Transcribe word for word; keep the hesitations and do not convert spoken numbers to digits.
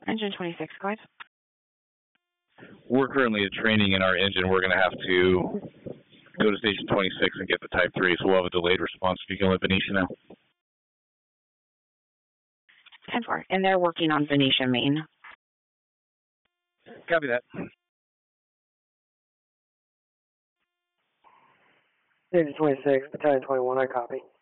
Engine twenty-six, go ahead. We're currently at training in our engine. We're going to have to go to station twenty-six and get the Type three, so we'll have a delayed response. If you can let Venetia know. ten four, and they're working on Venetia Main. Copy that. Station twenty-six, Battalion twenty-one, I copy.